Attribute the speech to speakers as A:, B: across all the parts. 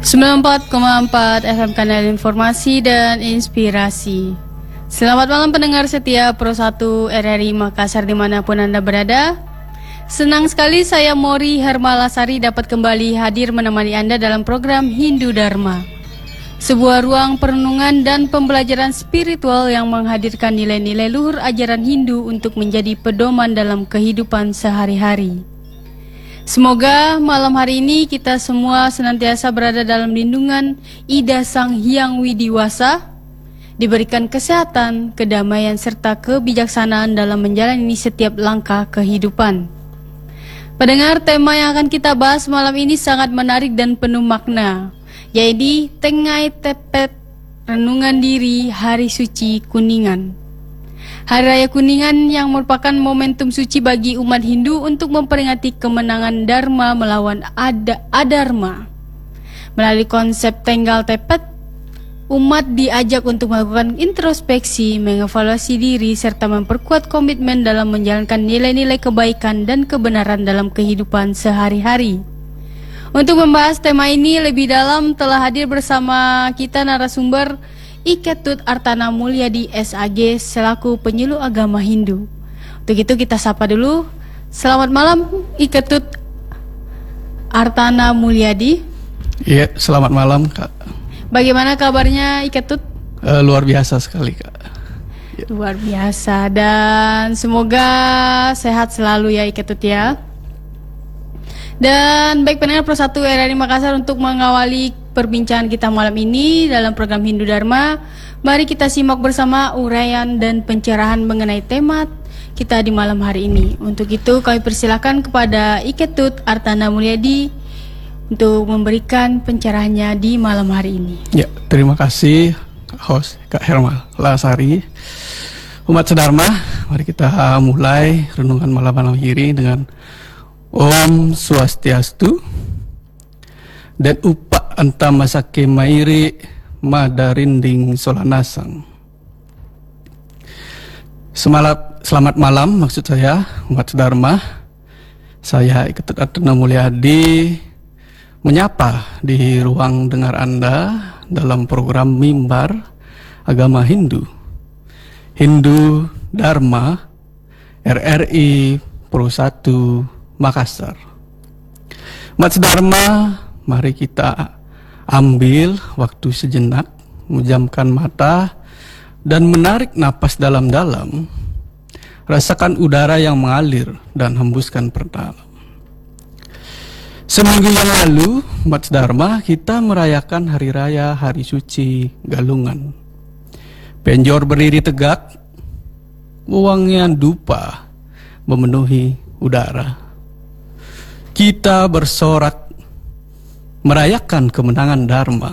A: 94,4 FM Kanal Informasi dan Inspirasi. Selamat malam pendengar setia Pro 1 RRI Makassar dimanapun Anda berada. Senang sekali saya Mori Hermalasari dapat kembali hadir menemani Anda dalam program Hindu Dharma, sebuah ruang perenungan dan pembelajaran spiritual yang menghadirkan nilai-nilai luhur ajaran Hindu untuk menjadi pedoman dalam kehidupan sehari-hari. Semoga malam hari ini kita semua senantiasa berada dalam lindungan Ida Sang Hyang Widiwasa, diberikan kesehatan, kedamaian, serta kebijaksanaan dalam menjalani setiap langkah kehidupan. Pendengar, tema yang akan kita bahas malam ini sangat menarik dan penuh makna, yaitu Tengai Tepet Renungan Diri Hari Suci Kuningan. Hari Raya Kuningan yang merupakan momentum suci bagi umat Hindu untuk memperingati kemenangan Dharma melawan Adharma. Melalui konsep Tenggal Tepet, umat diajak untuk melakukan introspeksi, mengevaluasi diri, serta memperkuat komitmen dalam menjalankan nilai-nilai kebaikan dan kebenaran dalam kehidupan sehari-hari. Untuk membahas tema ini lebih dalam telah hadir bersama kita narasumber Iketut Artana Mulyadi SAG selaku penyuluh agama Hindu. Untuk itu kita sapa dulu. Selamat malam Iketut Artana Mulyadi.
B: Iya, selamat malam Kak.
A: Bagaimana kabarnya Iketut?
B: Luar biasa sekali Kak.
A: Luar biasa, dan semoga sehat selalu ya Iketut ya. Dan baik pendengar Pro 1 RRI Makassar, untuk mengawali perbincangan kita malam ini dalam program Hindu Dharma, mari kita simak bersama uraian dan pencerahan mengenai tema kita di malam hari ini. Untuk itu kami persilakan kepada Iketut Artana Mulyadi untuk memberikan pencerahannya di malam hari ini.
B: Ya, terima kasih host Kak Hermalasari. Umat sedharma, mari kita mulai renungan malam ini dengan Om Swastiastu dan Upa Antamasake Mairi Madarinding Solanasang. Selamat malam, maksud saya umat sedharma. Saya Iketut Artana Mulyadi menyapa di ruang dengar Anda dalam program Mimbar Agama Hindu Dharma RRI Pro 1 Makassar. Umat sedharma, mari kita ambil waktu sejenak, memejamkan mata dan menarik napas dalam-dalam. Rasakan udara yang mengalir dan hembuskan perdalam. Seminggu yang lalu, umat sedharma, kita merayakan Hari Raya Hari Suci Galungan. Penjor berdiri tegak, wangian dupa memenuhi udara. Kita bersorak merayakan kemenangan Dharma.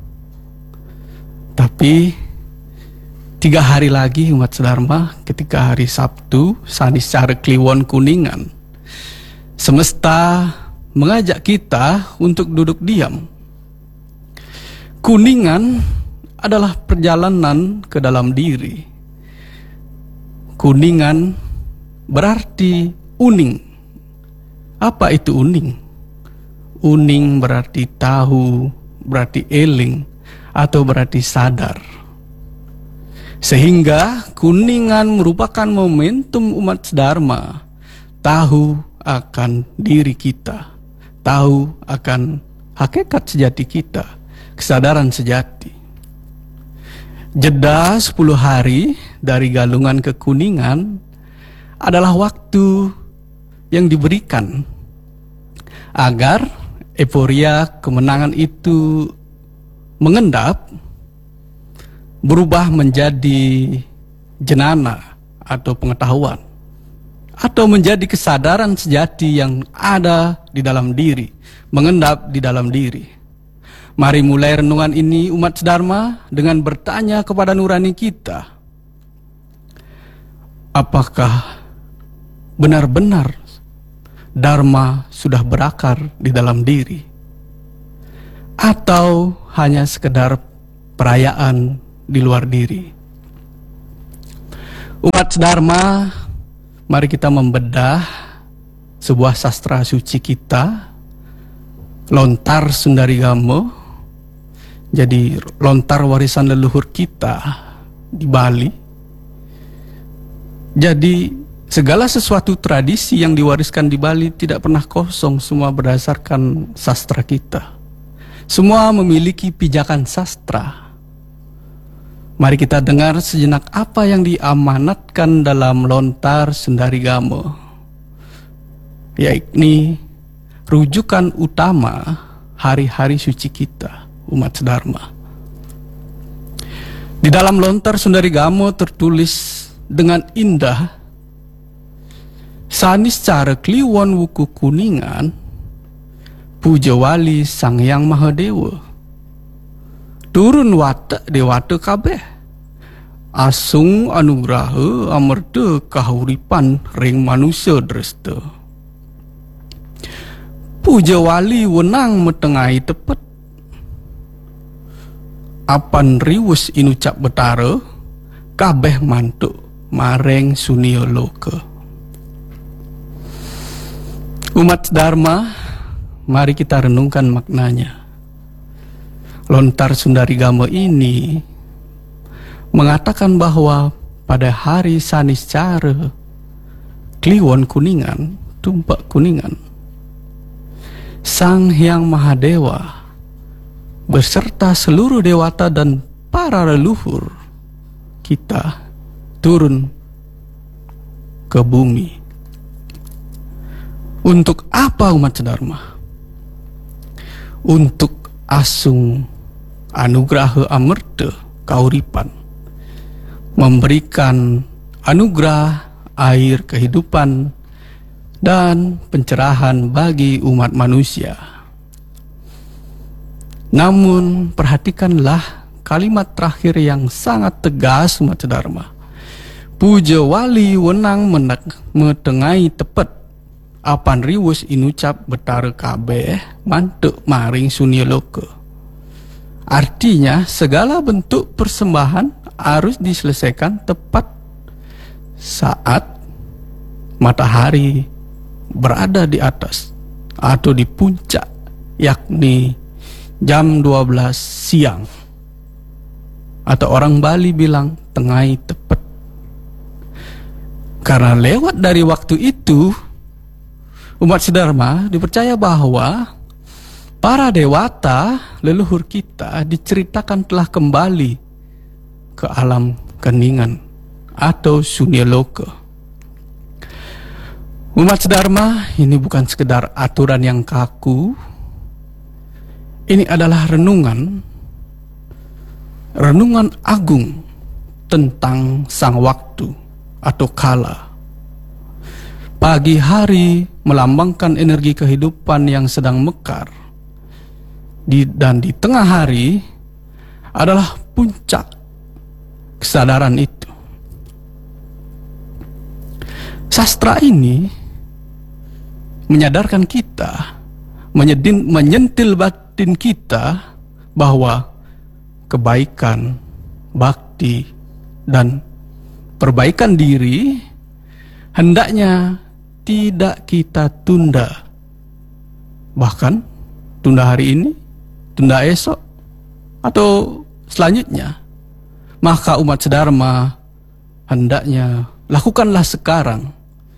B: Tapi 3 hari lagi umat sedharma, ketika hari Sabtu Saniscara Kliwon Kuningan, semesta mengajak kita untuk duduk diam. Kuningan adalah perjalanan ke dalam diri. Kuningan berarti uning. Apa itu uning? Uning berarti tahu, berarti eling, atau berarti sadar. Sehingga kuningan merupakan momentum umat sedharma tahu akan diri kita, tahu akan hakikat sejati kita, kesadaran sejati. Jeda 10 hari dari Galungan ke Kuningan adalah waktu yang diberikan agar euforia kemenangan itu mengendap, berubah menjadi jenana atau pengetahuan, atau menjadi kesadaran sejati yang ada di dalam diri, mengendap di dalam diri. Mari mulai renungan ini umat sedharma dengan bertanya kepada nurani kita, apakah benar-benar Dharma sudah berakar di dalam diri, atau hanya sekedar perayaan di luar diri? Umat sedharma, mari kita membedah sebuah sastra suci kita, Lontar Sundarigamo, jadi lontar warisan leluhur kita di Bali. Jadi segala sesuatu tradisi yang diwariskan di Bali tidak pernah kosong, semua berdasarkan sastra kita. Semua memiliki pijakan sastra. Mari kita dengar sejenak apa yang diamanatkan dalam lontar Sundari Gamo, yakni rujukan utama hari-hari suci kita, umat Sedharma. Di dalam lontar Sundari Gamo tertulis dengan indah, sanis cara kliwon wuku kuningan, puja wali Sang Hyang Mahadewa, turun watak dewata kabeh, asung anugraha amerta kahuripan ring manusia dresta. Puja wali wenang metengai tepet, apan riwus inucap betara, kabeh mantuk mareng sunia loka. Umat Dharma, mari kita renungkan maknanya. Lontar Sundari Gamo ini mengatakan bahwa pada hari Saniscara Kliwon Kuningan, Tumpak Kuningan, Sang Hyang Mahadewa beserta seluruh dewata dan para leluhur kita turun ke bumi. Untuk apa umat Sedharma? Untuk asung anugraha amerta kauripan, memberikan anugerah air kehidupan dan pencerahan bagi umat manusia. Namun perhatikanlah kalimat terakhir yang sangat tegas umat Sedharma. Puja wali wenang metengai tepet, apan riwus inucap betara kabeh mantuk maring sunia loka. Artinya segala bentuk persembahan harus diselesaikan tepat saat matahari berada di atas atau di puncak, yakni jam 12 siang, atau orang Bali bilang tengai tepet. Karena lewat dari waktu itu, umat Sedharma dipercaya bahwa para dewata leluhur kita diceritakan telah kembali ke alam keningan atau sunya loka. Umat Sedharma, ini bukan sekedar aturan yang kaku. Ini adalah renungan agung tentang sang waktu atau kala. Pagi hari melambangkan energi kehidupan yang sedang mekar, dan di tengah hari adalah puncak kesadaran itu. Sastra ini menyadarkan kita, menyentil batin kita bahwa kebaikan, bakti, dan perbaikan diri hendaknya tidak kita tunda. Bahkan tunda hari ini, tunda esok, atau selanjutnya. Maka umat Sedharma hendaknya lakukanlah sekarang,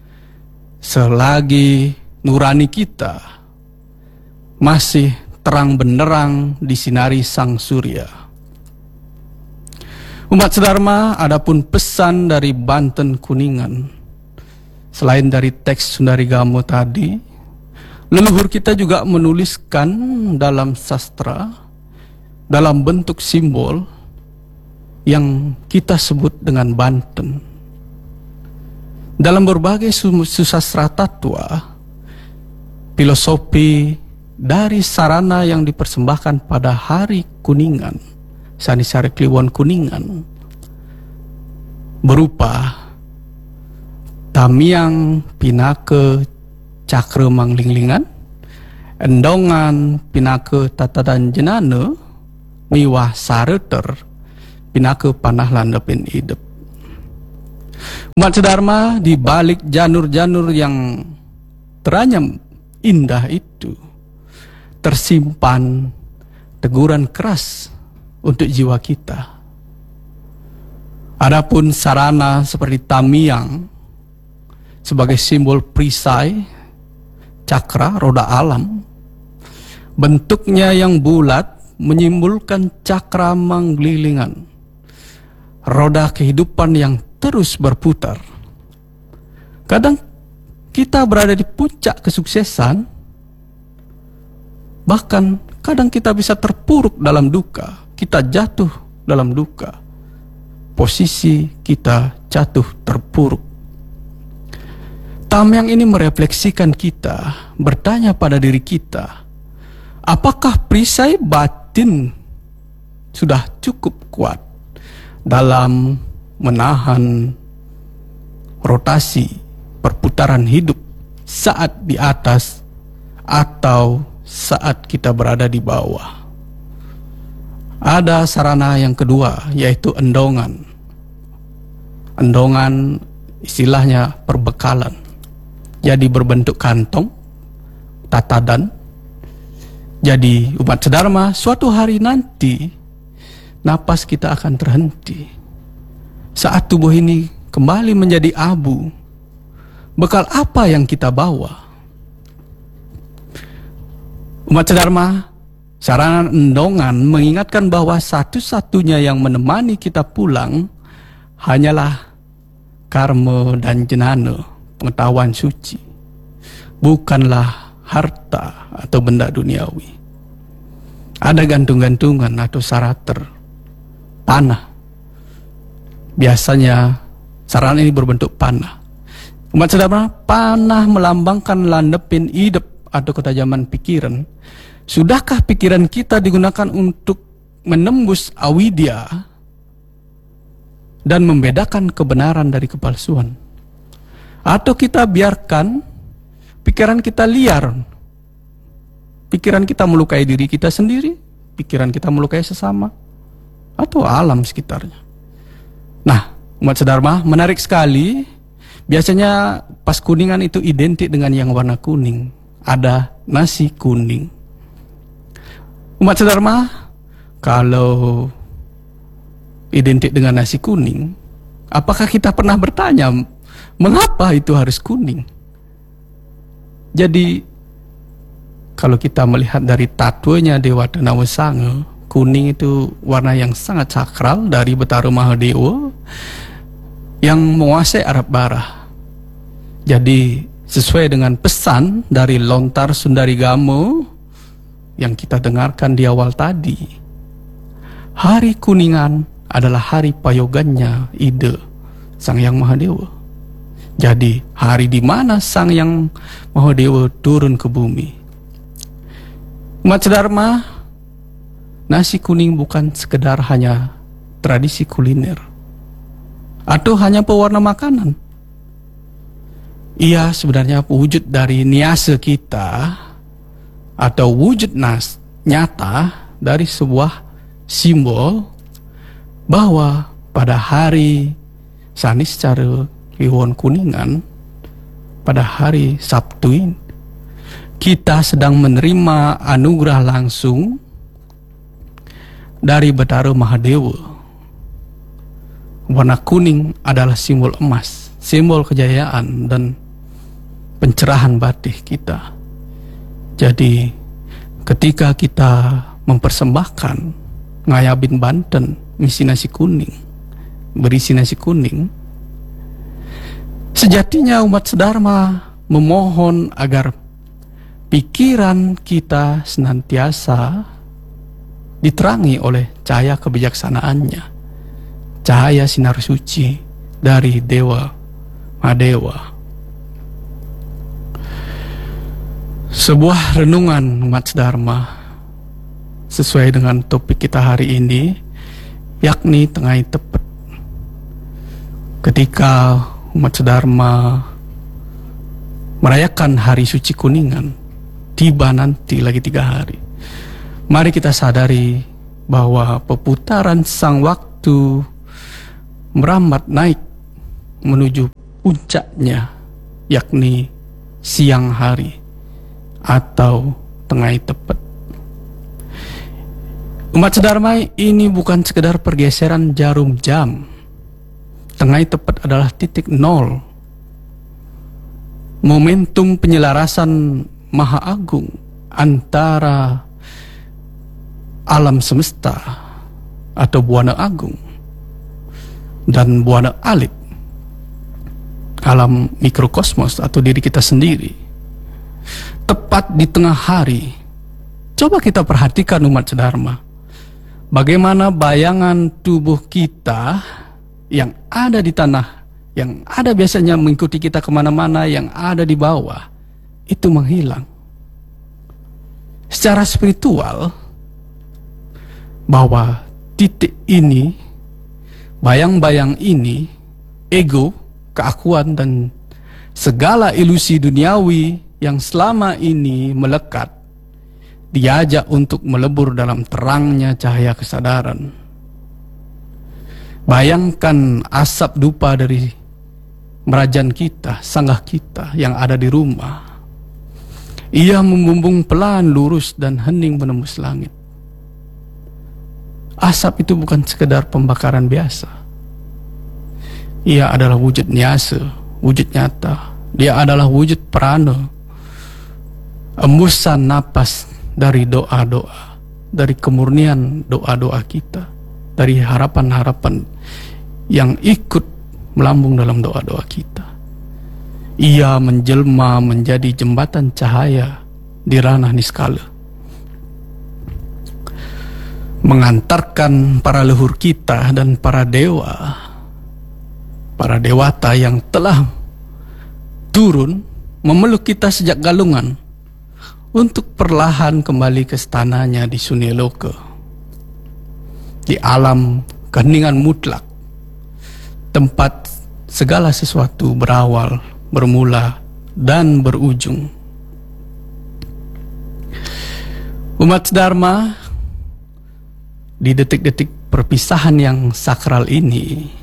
B: selagi nurani kita masih terang benderang disinari sang surya. Umat Sedharma, adapun pesan dari Banten Kuningan, selain dari teks Sundari Gamo tadi, leluhur kita juga menuliskan dalam sastra, dalam bentuk simbol yang kita sebut dengan Banten. Dalam berbagai susastra tatwa, filosofi dari sarana yang dipersembahkan pada hari Kuningan, Saniscara Kliwon Kuningan, berupa tamiang pinake cakra manglinglingan, endongan pinake tatadan jenana, miwah sareter pinake panah landepin hidup. Umat Sedharma, di balik janur-janur yang teranyam indah itu tersimpan teguran keras untuk jiwa kita. Adapun sarana seperti tamiang sebagai simbol perisai, cakra, roda alam, bentuknya yang bulat menyimbolkan cakra menggelingan, roda kehidupan yang terus berputar. Kadang kita berada di puncak kesuksesan, bahkan kadang kita bisa terpuruk dalam duka, kita jatuh dalam duka. Posisi kita jatuh terpuruk. Tamiang ini merefleksikan kita, bertanya pada diri kita, apakah perisai batin sudah cukup kuat dalam menahan rotasi perputaran hidup saat di atas atau saat kita berada di bawah. Ada sarana yang kedua, yaitu endongan. Endongan istilahnya perbekalan. Jadi berbentuk kantong, tatadan. Jadi umat sedharma, suatu hari nanti napas kita akan terhenti. Saat tubuh ini kembali menjadi abu, bekal apa yang kita bawa? Umat sedharma, sarana endongan mengingatkan bahwa satu-satunya yang menemani kita pulang hanyalah karma dan jenana, pengetahuan suci, bukanlah harta atau benda duniawi. Ada gantung-gantungan atau sarater, panah. Biasanya sarana ini berbentuk panah. Umat sedharma, panah melambangkan landepin hidup atau ketajaman pikiran. Sudahkah pikiran kita digunakan untuk menembus awidya dan membedakan kebenaran dari kepalsuan? Atau kita biarkan pikiran kita liar? Pikiran kita melukai diri kita sendiri, pikiran kita melukai sesama, atau alam sekitarnya. Nah, umat sedharma, menarik sekali. Biasanya pas kuningan itu identik dengan yang warna kuning. Ada nasi kuning. Umat sedharma, kalau identik dengan nasi kuning, apakah kita pernah bertanya, mengapa itu harus kuning? Jadi, kalau kita melihat dari tatuanya Dewa Tenawa Sanga, kuning itu warna yang sangat sakral dari Betara Mahadewa yang menguasai Arab Barah. Jadi, sesuai dengan pesan dari Lontar Sundari Gamo yang kita dengarkan di awal tadi, hari kuningan adalah hari payogannya ide Sang Yang Mahadewa. Jadi hari di mana Sang Yang Mahadewa turun ke bumi. Umat sedharma, nasi kuning bukan sekedar hanya tradisi kuliner atau hanya pewarna makanan. Ia sebenarnya wujud dari niasa kita atau wujud nyata dari sebuah simbol bahwa pada hari Saniscara Kliwon Kuningan, pada hari Sabtu ini, kita sedang menerima anugerah langsung dari Betara Mahadewa. Warna kuning adalah simbol emas, simbol kejayaan dan pencerahan batin kita. Jadi ketika kita mempersembahkan ngayabin Banten misi nasi kuning, berisi nasi kuning, sejatinya umat sedharma memohon agar pikiran kita senantiasa diterangi oleh cahaya kebijaksanaannya, cahaya sinar suci dari Dewa Mahadewa. Sebuah renungan umat sedharma sesuai dengan topik kita hari ini, yakni Tengai Tepet. Ketika umat sedharma merayakan hari suci Kuningan, tiba nanti lagi 3 hari. Mari kita sadari bahwa perputaran sang waktu merambat naik menuju puncaknya, yakni siang hari atau Tengai Tepet. Umat Sedharma, ini bukan sekedar pergeseran jarum jam. Tengah tepat adalah titik nol. Momentum penyelarasan maha agung antara alam semesta atau buana agung dan buana alit, alam mikrokosmos atau diri kita sendiri. Tepat di tengah hari, coba kita perhatikan umat Sedharma, bagaimana bayangan tubuh kita yang ada di tanah, yang ada biasanya mengikuti kita kemana-mana, yang ada di bawah, itu menghilang. Secara spiritual, bahwa titik ini, bayang-bayang ini, ego, keakuan, dan segala ilusi duniawi yang selama ini melekat, diajak untuk melebur dalam terangnya cahaya kesadaran. Bayangkan asap dupa dari merajan kita, sanggah kita yang ada di rumah. Ia membumbung pelan, lurus, dan hening menembus langit. Asap itu bukan sekedar pembakaran biasa. Ia adalah wujud nyata, wujud nyata. Dia adalah wujud prana, embusan napas dari doa-doa, dari kemurnian doa-doa kita, dari harapan-harapan yang ikut melambung dalam doa-doa kita. Ia menjelma menjadi jembatan cahaya di ranah niskala, mengantarkan para leluhur kita dan para dewa, para dewata yang telah turun memeluk kita sejak galungan untuk perlahan kembali ke istananya di Sunyaloka, di alam keheningan mutlak, tempat segala sesuatu berawal, bermula, dan berujung. Umat Dharma, di detik-detik perpisahan yang sakral ini,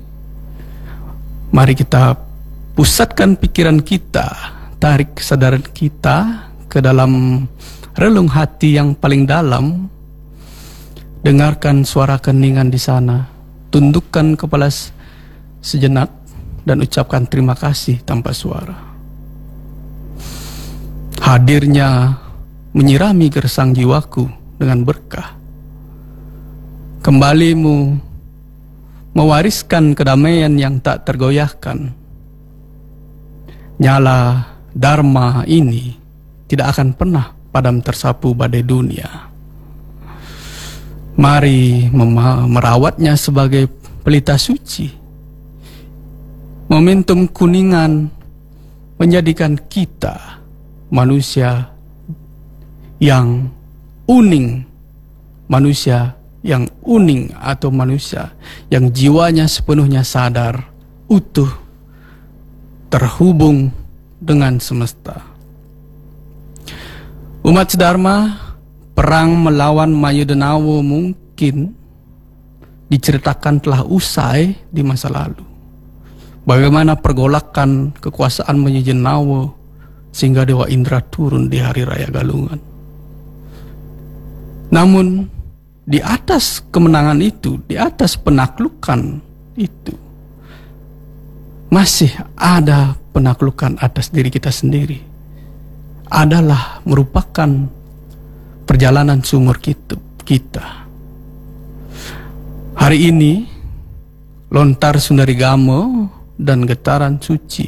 B: mari kita pusatkan pikiran kita, tarik kesadaran kita ke dalam relung hati yang paling dalam. Dengarkan suara keheningan di sana, tundukkan kepala sejenak dan ucapkan terima kasih tanpa suara. Hadirnya menyirami gersang jiwaku dengan berkah. Kembalimu mewariskan kedamaian yang tak tergoyahkan. Nyala Dharma ini tidak akan pernah padam tersapu badai dunia. Mari merawatnya sebagai pelita suci. Momentum kuningan menjadikan kita manusia yang uning, manusia yang uning atau manusia yang jiwanya sepenuhnya sadar, utuh, terhubung dengan semesta. Umat Dharma, perang melawan Mayudenawa mungkin diceritakan telah usai di masa lalu. Bagaimana pergolakan kekuasaan Mayudenawa sehingga Dewa Indra turun di hari raya Galungan. Namun di atas kemenangan itu, di atas penaklukan itu, masih ada penaklukan atas diri kita sendiri. Adalah merupakan perjalanan seumur kita. Hari ini, lontar Sundarigama dan getaran suci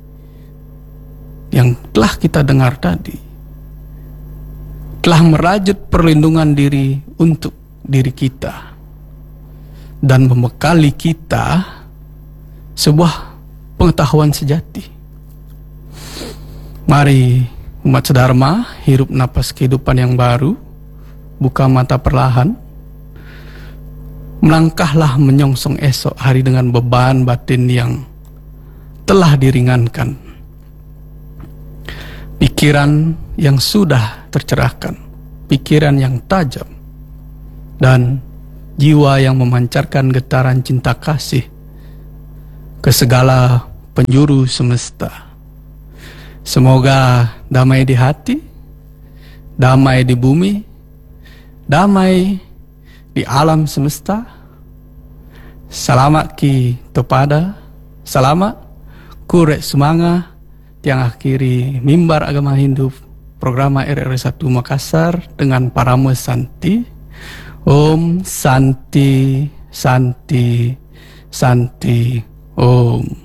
B: yang telah kita dengar tadi telah merajut perlindungan diri untuk diri kita dan membekali kita sebuah pengetahuan sejati. Mari umat Dharma hirup napas kehidupan yang baru, buka mata perlahan, melangkahlah menyongsong esok hari dengan beban batin yang telah diringankan, pikiran yang sudah tercerahkan, pikiran yang tajam, dan jiwa yang memancarkan getaran cinta kasih ke segala penjuru semesta. Semoga damai di hati, damai di bumi, damai di alam semesta. Selamat ki kepada selamat kurek semanga yang akhiri mimbar agama Hindu program RRI 1 Makassar dengan parama Santi. Om Santi Santi Santi Om.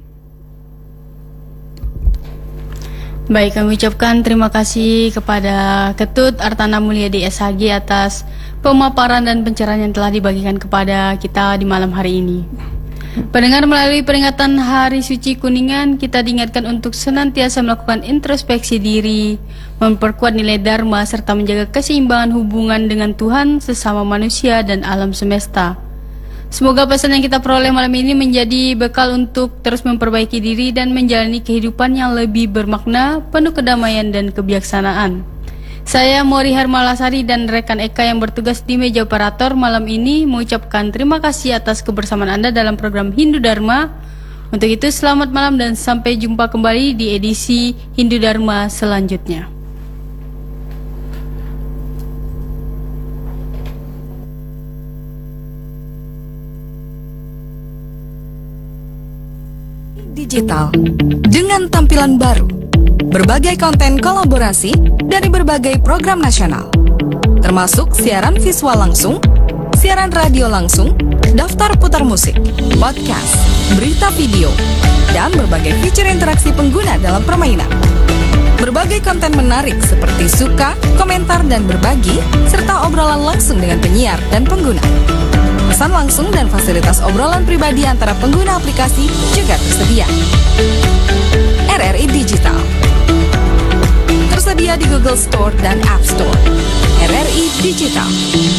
A: Baik, kami ucapkan terima kasih kepada Ketut Artana Mulyadi SHG atas pemaparan dan pencerahan yang telah dibagikan kepada kita di malam hari ini. Pendengar, melalui peringatan Hari Suci Kuningan, kita diingatkan untuk senantiasa melakukan introspeksi diri, memperkuat nilai Dharma, serta menjaga keseimbangan hubungan dengan Tuhan, sesama manusia, dan alam semesta. Semoga pesan yang kita peroleh malam ini menjadi bekal untuk terus memperbaiki diri dan menjalani kehidupan yang lebih bermakna, penuh kedamaian dan kebijaksanaan. Saya Mori Hermalasari dan rekan Eka yang bertugas di meja operator malam ini mengucapkan terima kasih atas kebersamaan Anda dalam program Hindu Dharma. Untuk itu, selamat malam dan sampai jumpa kembali di edisi Hindu Dharma selanjutnya.
C: Digital dengan tampilan baru, berbagai konten kolaborasi dari berbagai program nasional, termasuk siaran visual langsung, siaran radio langsung, daftar putar musik, podcast, berita video, dan berbagai fitur interaksi pengguna dalam permainan. Berbagai konten menarik seperti suka, komentar, dan berbagi, serta obrolan langsung dengan penyiar dan pengguna. Pesan langsung dan fasilitas obrolan pribadi antara pengguna aplikasi juga tersedia. RRI Digital tersedia di Google Store dan App Store. RRI Digital.